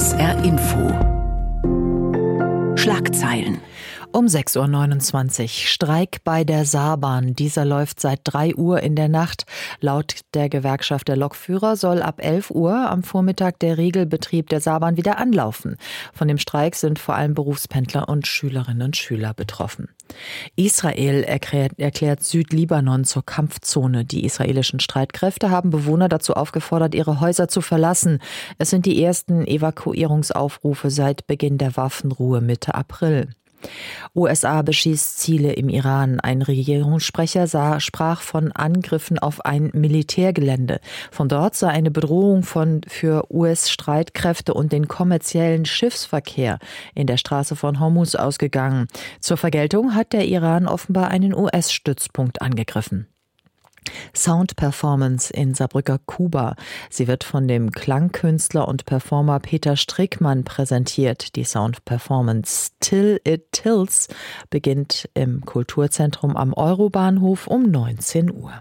SR Info. Schlagzeilen. Um 6.29 Uhr. Streik bei der Saarbahn. Dieser läuft seit 3 Uhr in der Nacht. Laut der Gewerkschaft der Lokführer soll ab 11 Uhr am Vormittag der Regelbetrieb der Saarbahn wieder anlaufen. Von dem Streik sind vor allem Berufspendler und Schülerinnen und Schüler betroffen. Israel erklärt Südlibanon zur Kampfzone. Die israelischen Streitkräfte haben Bewohner dazu aufgefordert, ihre Häuser zu verlassen. Es sind die ersten Evakuierungsaufrufe seit Beginn der Waffenruhe Mitte April. USA beschießt Ziele im Iran. Ein Regierungssprecher sprach von Angriffen auf ein Militärgelände. Von dort sei eine Bedrohung für US-Streitkräfte und den kommerziellen Schiffsverkehr in der Straße von Hormuz ausgegangen. Zur Vergeltung hat der Iran offenbar einen US-Stützpunkt angegriffen. Sound-Performance in Saarbrücker Kuba. Sie wird von dem Klangkünstler und Performer Peter Strickmann präsentiert. Die Sound-Performance Till It Tills beginnt im Kulturzentrum am Eurobahnhof um 19 Uhr.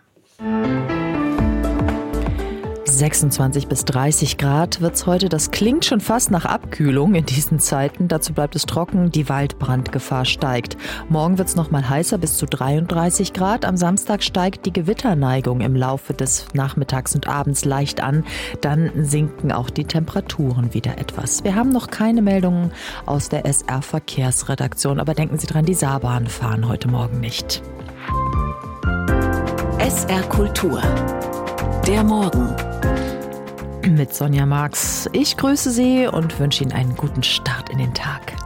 26 bis 30 Grad wird's heute. Das klingt schon fast nach Abkühlung in diesen Zeiten. Dazu bleibt es trocken. Die Waldbrandgefahr steigt. Morgen wird's noch mal heißer, bis zu 33 Grad. Am Samstag steigt die Gewitterneigung im Laufe des Nachmittags und Abends leicht an. Dann sinken auch die Temperaturen wieder etwas. Wir haben noch keine Meldungen aus der SR-Verkehrsredaktion. Aber denken Sie dran, die Saarbahn fahren heute Morgen nicht. SR Kultur. Der Morgen. Mit Sonja Marx. Ich grüße Sie und wünsche Ihnen einen guten Start in den Tag.